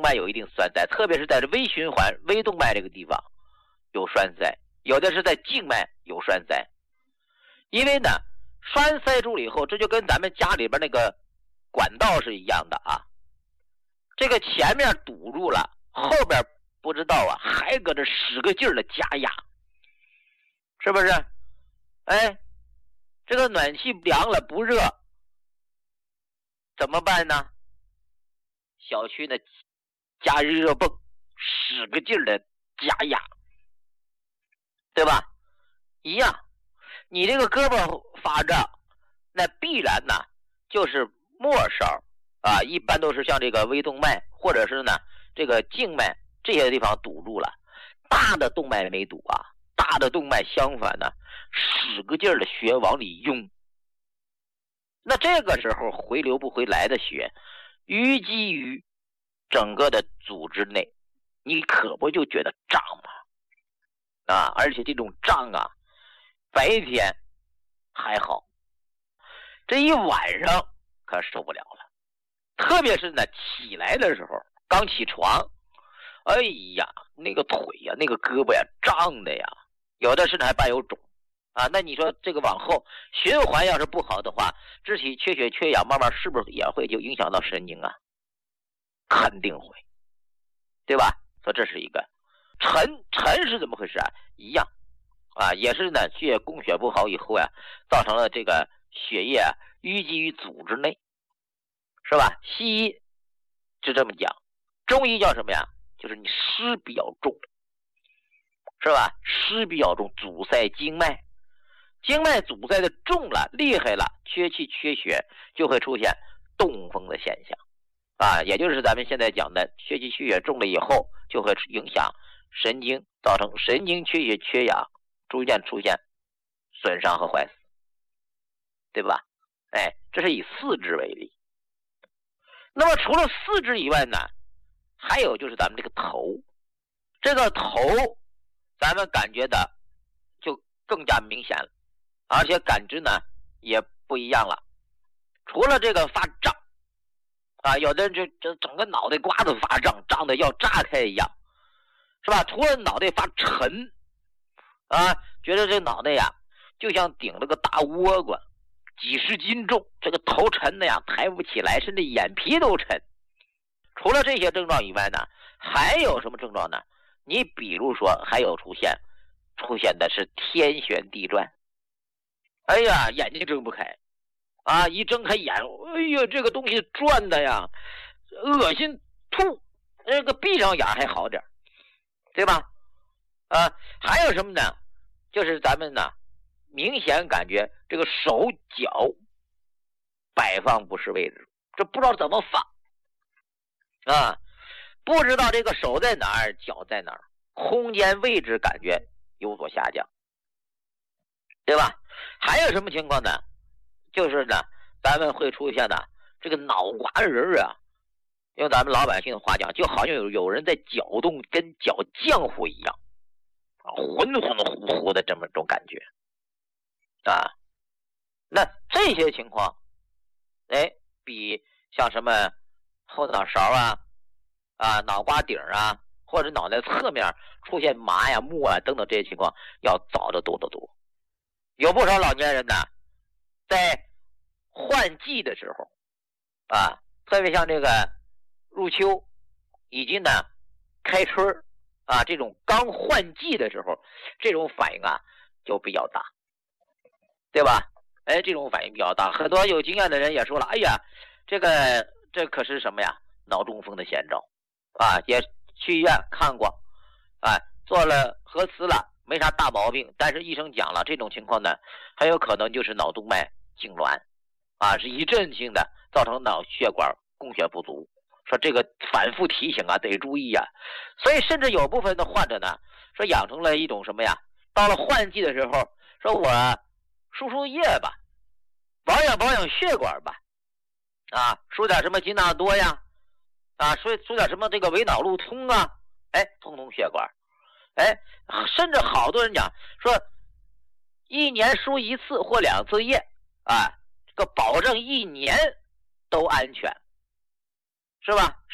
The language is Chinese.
脉有一定栓塞，特别是在这微循环、微动脉这个地方有栓塞，有的是在静脉有栓塞。因为呢，栓塞住了以后，这就跟咱们家里边那个管道是一样的啊。这个前面堵住了，后边不知道啊，还搁这使个劲儿的加压，是不是？哎，这个暖气凉了不热，怎么办呢？小区呢加热泵，使个劲儿的加压，对吧？一样，你这个胳膊发胀，那必然呢就是末梢啊，一般都是像这个微动脉或者是呢这个静脉这些地方堵住了，大的动脉没堵啊，大的动脉相反呢使个劲儿的血往里涌，那这个时候回流不回来的血淤积于整个的组织内，你可不就觉得胀吗？啊，而且这种胀啊白天还好，这一晚上可受不了了。特别是呢起来的时候，刚起床，哎呀，那个腿呀，那个胳膊呀，胀的呀，有的甚至还伴有肿啊。那你说这个往后循环要是不好的话，肢体缺血缺氧，慢慢是不是也会就影响到神经啊？肯定会，对吧？所以这是一个沉是怎么回事啊？一样啊，也是呢血液供血不好以后呀，造成了这个血液淤积于组织内，是吧？西医是这么讲，中医叫什么呀？就是你湿比较重，是吧？湿比较重，阻塞经脉，经脉阻塞的重了，厉害了，缺气缺血，就会出现动风的现象啊，也就是咱们现在讲的缺气缺血重了以后，就会影响神经，造成神经缺血缺氧，逐渐出现损伤和坏死，对吧？哎，这是以四肢为例。那么除了四肢以外呢，还有就是咱们这个头，这个头咱们感觉的就更加明显了，而且感知呢也不一样了。除了这个发胀啊，有的人这整个脑袋瓜子发胀，胀的要炸开一样，是吧？除了脑袋发沉啊，觉得这脑袋呀就像顶了个大倭瓜，几十斤重，这个头沉的呀抬不起来，甚至眼皮都沉。除了这些症状以外呢，还有什么症状呢？你比如说还有出现的是天旋地转，哎呀，眼睛睁不开啊，一睁开眼，哎呀，这个东西转的呀恶心吐，这个闭上眼还好点，对吧？啊，还有什么呢？就是咱们呢明显感觉这个手脚摆放不是位置，这不知道怎么放啊，不知道这个手在哪儿，脚在哪儿，空间位置感觉有所下降，对吧？还有什么情况呢？就是呢咱们会出现呢这个脑瓜仁啊，用咱们老百姓的话讲，就好像有人在搅动，跟搅浆糊一样啊，浑浑乎乎的这么种感觉啊。那这些情况哎，比像什么后脑勺啊、脑瓜顶啊，或者脑袋侧面出现麻呀、木啊等等这些情况要早得多得多。有不少老年人呢，在换季的时候啊，特别像这个入秋以及呢开春啊，这种刚换季的时候，这种反应啊就比较大，对吧？哎，这种反应比较大，很多有经验的人也说了，哎呀，这可是什么呀？脑中风的先兆啊，也去医院看过啊，做了核磁了，没啥大毛病，但是医生讲了，这种情况呢很有可能就是脑动脉痉挛啊，是一阵性的，造成脑血管供血不足，说这个反复提醒啊，得注意啊。所以甚至有部分的患者呢，说养成了一种什么呀，到了换季的时候，说我输液吧，保养血管吧，啊，输点什么金纳多呀，啊，输点什么这个维脑路通啊，哎，通血管，哎，甚至好多人讲说，一年输一次或2次液啊，这个保证1年都安全，是吧？